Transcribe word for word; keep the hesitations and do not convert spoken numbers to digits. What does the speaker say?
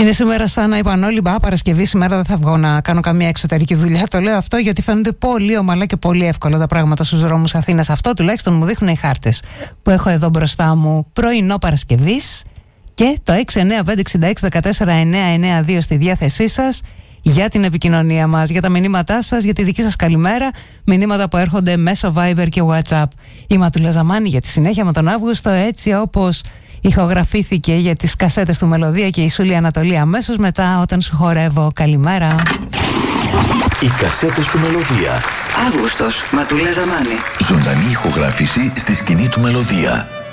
Είναι σήμερα σαν να είπαν όλοι, μπα, Παρασκευή, σήμερα δεν θα βγω να κάνω καμία εξωτερική δουλειά. Το λέω αυτό γιατί φαίνονται πολύ ομαλά και πολύ εύκολα τα πράγματα στους δρόμους Αθήνας. Αυτό τουλάχιστον μου δείχνουν οι χάρτες που έχω εδώ μπροστά μου. Πρωινό Παρασκευής και το έξι εννιά πέντε έξι έξι ένα τέσσερα εννιά εννιά δύο στη διάθεσή σας για την επικοινωνία μας, για τα μηνύματά σας, για τη δική σας καλημέρα. Μηνύματα που έρχονται μέσω Viber και WhatsApp. Η Ματούλα Ζαμάνη για τη συνέχεια με τον Αύγουστο, έτσι όπως ηχογραφήθηκε για τις κασέτες του Μελωδία και η Σούλη Ανατολή αμέσως μετά όταν σου χορεύω. Καλημέρα. Οι κασέτες του Μελωδία. Αύγουστος, Ματούλα Ζαμάνη. Ζωντανή ηχογράφηση στη σκηνή του Μελωδία.